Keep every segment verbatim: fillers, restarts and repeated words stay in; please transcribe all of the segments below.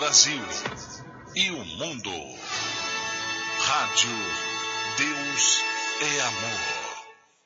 Brasil e o mundo. Rádio Deus é Amor.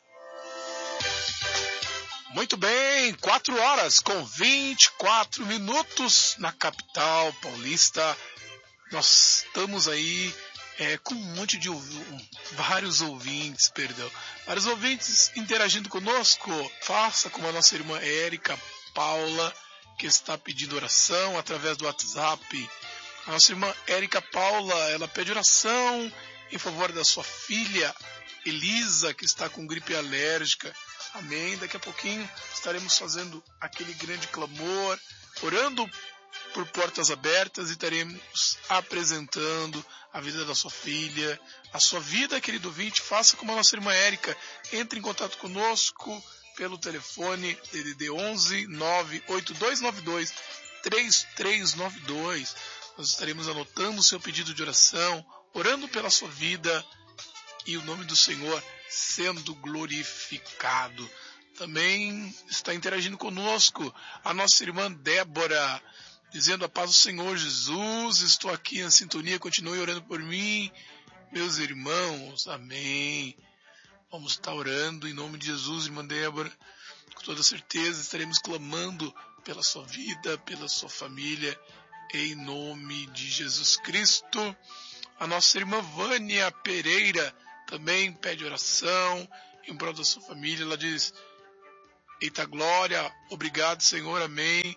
Muito bem, quatro horas com vinte e quatro minutos na capital paulista. Nós estamos aí é, com um monte de um, vários ouvintes, perdão, vários ouvintes interagindo conosco. Faça como a nossa irmã Érica Paula, que está pedindo oração através do WhatsApp. A nossa irmã Érica Paula, ela pede oração em favor da sua filha Elisa, que está com gripe alérgica. Amém. Daqui a pouquinho estaremos fazendo aquele grande clamor, orando por portas abertas, e estaremos apresentando a vida da sua filha, a sua vida, querido ouvinte. Faça como a nossa irmã Érica, entre em contato conosco pelo telefone D D D onze nove oito dois nove dois três três nove dois. Nós estaremos anotando o seu pedido de oração, orando pela sua vida e o nome do Senhor sendo glorificado. Também está interagindo conosco a nossa irmã Débora, dizendo: a paz do Senhor Jesus, estou aqui em sintonia, continue orando por mim, meus irmãos. Amém. Vamos estar orando em nome de Jesus, irmã Débora. Com toda certeza estaremos clamando pela sua vida, pela sua família, em nome de Jesus Cristo. A nossa irmã Vânia Pereira também pede oração em prol da sua família. Ela diz: eita glória, obrigado Senhor, amém.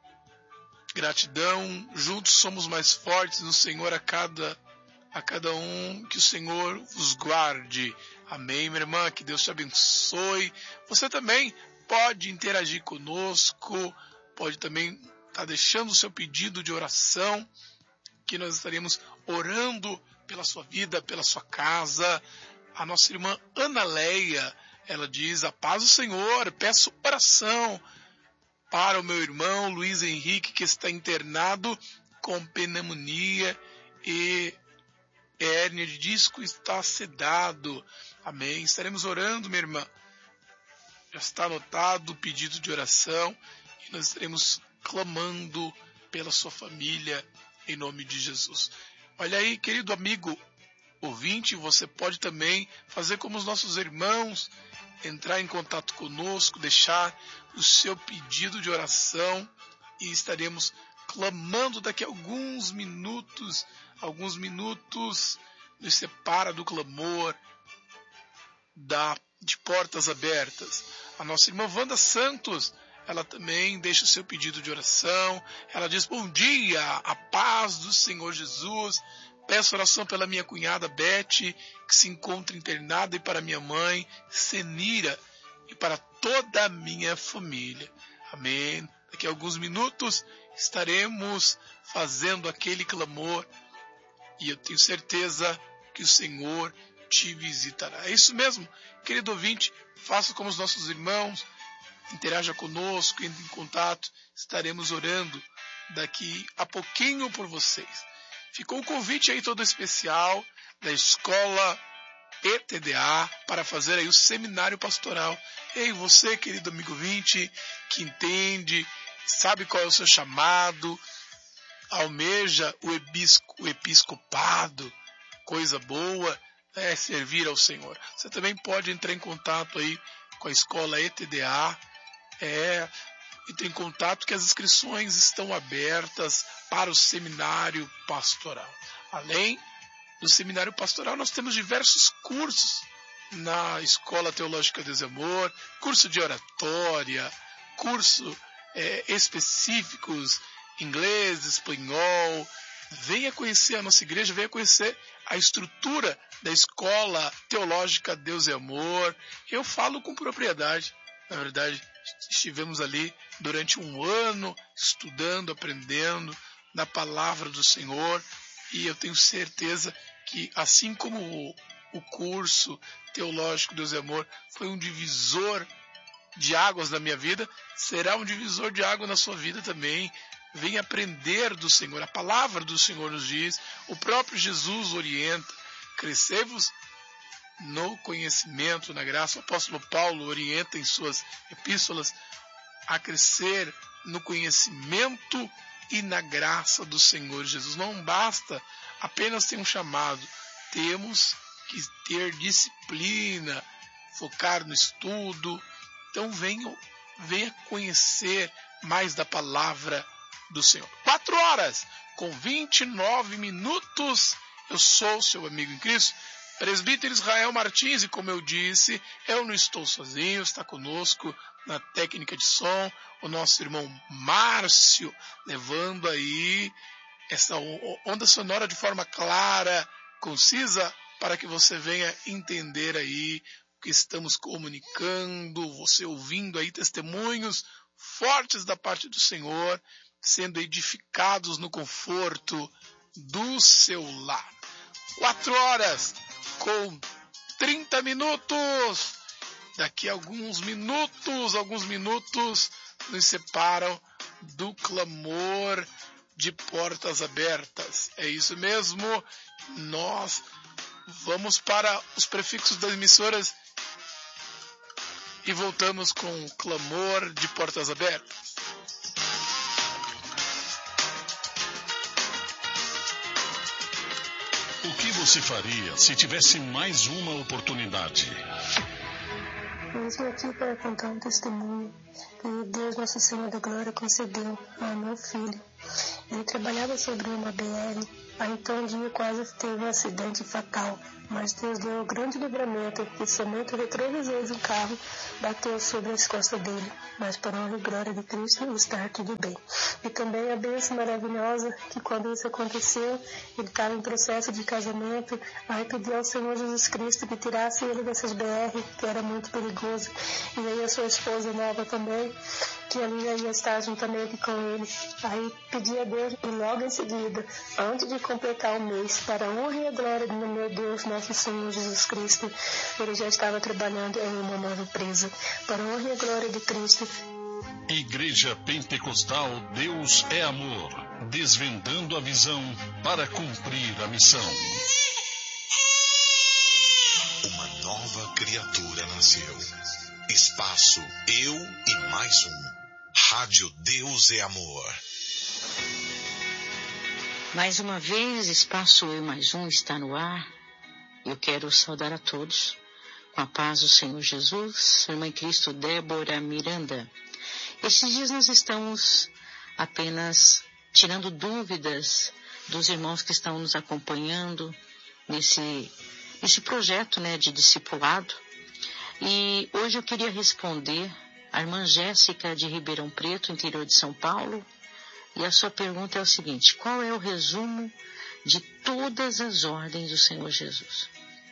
Gratidão, juntos somos mais fortes no Senhor, a cada, a cada um, que o Senhor vos guarde. Amém, minha irmã, que Deus te abençoe. Você também pode interagir conosco, pode também estar deixando o seu pedido de oração, que nós estaremos orando pela sua vida, pela sua casa. A nossa irmã Ana Leia, ela diz: a paz do Senhor, peço oração para o meu irmão Luiz Henrique, que está internado com pneumonia e hérnia de disco, está sedado. Amém. Estaremos orando, minha irmã. Já está anotado o pedido de oração e nós estaremos clamando pela sua família em nome de Jesus. Olha aí, querido amigo ouvinte, você pode também fazer como os nossos irmãos, entrar em contato conosco, deixar o seu pedido de oração, e estaremos clamando daqui a alguns minutos. Alguns minutos nos separa do clamor da, de portas abertas. A nossa irmã Wanda Santos, ela também deixa o seu pedido de oração. Ela diz: bom dia, a paz do Senhor Jesus. Peço oração pela minha cunhada Beth, que se encontra internada, e para minha mãe Senira, e para toda a minha família. Amém. Daqui a alguns minutos estaremos fazendo aquele clamor, e eu tenho certeza que o Senhor te visitará. É isso mesmo, querido ouvinte. Faça como os nossos irmãos, interaja conosco, entre em contato. Estaremos orando daqui a pouquinho por vocês. Ficou o convite aí todo especial da escola E T D A para fazer aí o seminário pastoral. Ei, você, querido amigo ouvinte, que entende, sabe qual é o seu chamado, almeja o, ebisco, o episcopado, coisa boa, é servir ao Senhor. Você também pode entrar em contato aí com a escola E T D A, é, entre em contato que as inscrições estão abertas para o seminário pastoral. Além do seminário pastoral, nós temos diversos cursos na Escola Teológica Deus é Amor, curso de oratória, curso é, específicos, inglês, espanhol. Venha conhecer a nossa igreja, venha conhecer a estrutura da Escola Teológica Deus é Amor. Eu falo com propriedade. Na verdade, estivemos ali durante um ano estudando, aprendendo na palavra do Senhor, e eu tenho certeza que, assim como o, o curso Teológico Deus é Amor foi um divisor de águas na minha vida, será um divisor de água na sua vida também. Venha aprender do Senhor. A palavra do Senhor nos diz, o próprio Jesus orienta: crescei-vos no conhecimento, na graça. O apóstolo Paulo orienta em suas epístolas a crescer no conhecimento e na graça do Senhor Jesus. Não basta apenas ter um chamado, temos que ter disciplina, focar no estudo. Então venha, venha conhecer mais da palavra do Senhor. Quatro horas com vinte e nove minutos. Eu sou seu amigo em Cristo, presbítero Israel Martins, e como eu disse, eu não estou sozinho, está conosco na técnica de som o nosso irmão Márcio, levando aí essa onda sonora de forma clara, concisa, para que você venha entender aí o que estamos comunicando, você ouvindo aí testemunhos fortes da parte do Senhor, sendo edificados no conforto do seu lar. Quatro horas com trinta minutos. Daqui a alguns minutos, alguns minutos nos separam do clamor de portas abertas. É isso mesmo. Nós vamos para os prefixos das emissoras e voltamos com o clamor de portas abertas. O que você faria se tivesse mais uma oportunidade? Eu estou aqui para contar um testemunho que Deus Nosso Senhor da Glória concedeu ao meu filho. Ele trabalhava sobre uma B R, aí então um dia quase teve um acidente fatal, mas Deus deu um grande livramento e somente o retrovisor do carro bateu sobre as costas dele, mas para a honra e glória de Cristo está tudo bem. E também a bênção maravilhosa que quando isso aconteceu, ele estava em processo de casamento, aí pediu ao Senhor Jesus Cristo que tirasse ele dessas B R, que era muito perigoso, e aí a sua esposa nova também, que ali ia estar juntamente com ele. Aí pedi a Deus e logo em seguida, antes de completar o mês, para a honra e a glória do meu Deus, nosso Senhor Jesus Cristo, ele já estava trabalhando em uma nova empresa. Para a honra e a glória de Cristo. Igreja Pentecostal Deus é Amor, desvendando a visão para cumprir a missão. Uma nova criatura nasceu. Espaço Eu e Mais Um. Rádio Deus é Amor. Mais uma vez, Espaço Eu e Mais Um está no ar. Eu quero saudar a todos com a paz do Senhor Jesus, irmã em Cristo Débora Miranda. Estes dias nós estamos apenas tirando dúvidas dos irmãos que estão nos acompanhando nesse, nesse projeto, né, de discipulado. E hoje eu queria responder a irmã Jéssica de Ribeirão Preto, interior de São Paulo. E a sua pergunta é o seguinte: qual é o resumo de todas as ordens do Senhor Jesus?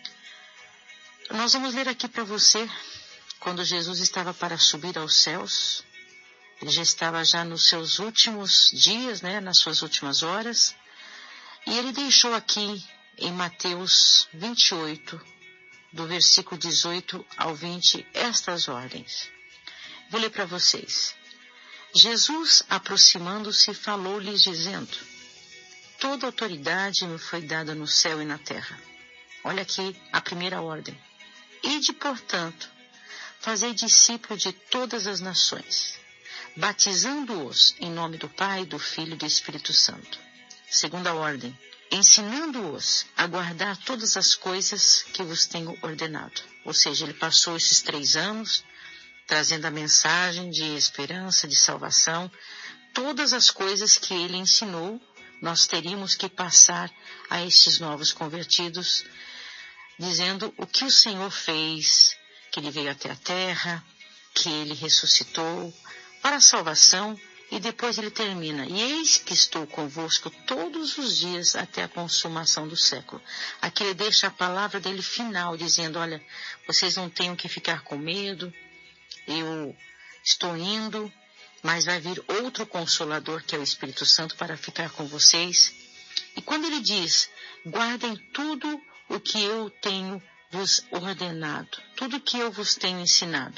Nós vamos ler aqui para você, quando Jesus estava para subir aos céus, ele já estava já nos seus últimos dias, né, nas suas últimas horas, e ele deixou aqui em Mateus vinte e oito, do versículo dezoito ao vinte, estas ordens. Vou ler para vocês. Jesus, aproximando-se, falou-lhes dizendo: toda autoridade me foi dada no céu e na terra. Olha aqui a primeira ordem. Ide, portanto, fazei discípulos de todas as nações, batizando-os em nome do Pai, do Filho e do Espírito Santo. Segunda ordem. Ensinando-os a guardar todas as coisas que vos tenho ordenado. Ou seja, ele passou esses três anos trazendo a mensagem de esperança, de salvação. Todas as coisas que ele ensinou, nós teríamos que passar a estes novos convertidos, dizendo o que o Senhor fez, que ele veio até a terra, que ele ressuscitou para a salvação, e depois ele termina: e eis que estou convosco todos os dias até a consumação do século. Aqui ele deixa a palavra dele final, dizendo: olha, vocês não tenham que ficar com medo, eu estou indo, mas vai vir outro Consolador, que é o Espírito Santo, para ficar com vocês. E quando ele diz: guardem tudo o que eu tenho vos ordenado, tudo o que eu vos tenho ensinado,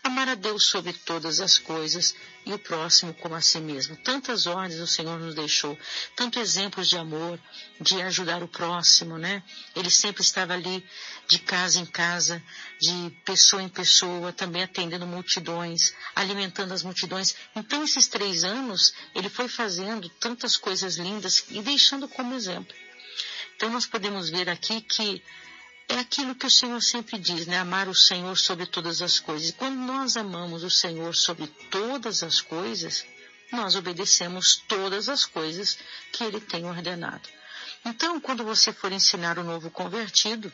Amar a Deus sobre todas as coisas e o próximo como a si mesmo. Tantas ordens o Senhor nos deixou, tantos exemplos de amor, de ajudar o próximo, né? Ele sempre estava ali de casa em casa, de pessoa em pessoa, também atendendo multidões, alimentando as multidões. Então, esses três anos, ele foi fazendo tantas coisas lindas e deixando como exemplo. Então, nós podemos ver aqui que é aquilo que o Senhor sempre diz, né? Amar o Senhor sobre todas as coisas. E quando nós amamos o Senhor sobre todas as coisas, nós obedecemos todas as coisas que Ele tem ordenado. Então, quando você for ensinar o novo convertido,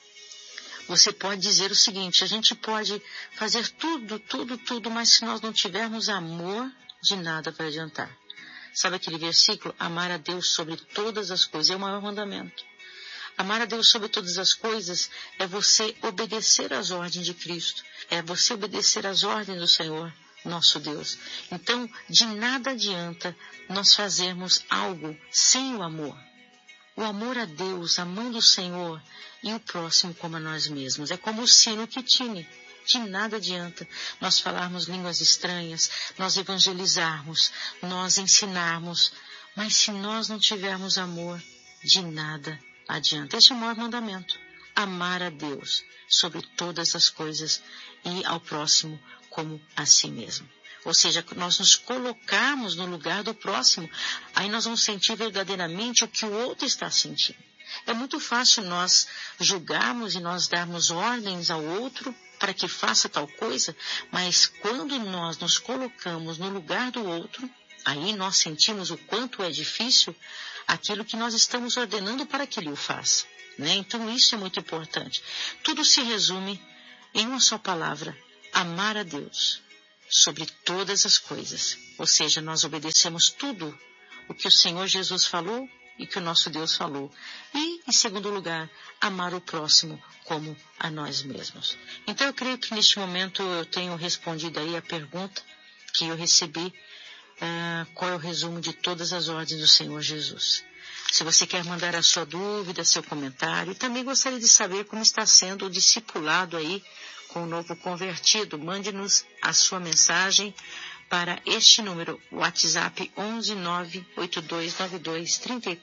você pode dizer o seguinte: a gente pode fazer tudo, tudo, tudo, mas se nós não tivermos amor, de nada vai adiantar. Sabe aquele versículo? Amar a Deus sobre todas as coisas é o maior mandamento. Amar a Deus sobre todas as coisas é você obedecer às ordens de Cristo, é você obedecer às ordens do Senhor, nosso Deus. Então, de nada adianta nós fazermos algo sem o amor. O amor a Deus, amando o Senhor e o próximo como a nós mesmos. É como o sino que tine. De nada adianta nós falarmos línguas estranhas, nós evangelizarmos, nós ensinarmos, mas se nós não tivermos amor, de nada adianta. Este é o maior mandamento. Amar a Deus sobre todas as coisas e ao próximo como a si mesmo. Ou seja, nós nos colocarmos no lugar do próximo, aí nós vamos sentir verdadeiramente o que o outro está sentindo. É muito fácil nós julgarmos e nós darmos ordens ao outro para que faça tal coisa, mas quando nós nos colocamos no lugar do outro, aí nós sentimos o quanto é difícil aquilo que nós estamos ordenando para que ele o faça, né? Então isso é muito importante. Tudo se resume em uma só palavra: amar a Deus sobre todas as coisas. Ou seja, nós obedecemos tudo o que o Senhor Jesus falou e que o nosso Deus falou. E, em segundo lugar, amar o próximo como a nós mesmos. Então, eu creio que neste momento eu tenho respondido aí a pergunta que eu recebi, uh, qual é o resumo de todas as ordens do Senhor Jesus. Se você quer mandar a sua dúvida, seu comentário, e também gostaria de saber como está sendo o discipulado aí com o novo convertido, mande-nos a sua mensagem para este número, WhatsApp onze nove oito dois nove dois três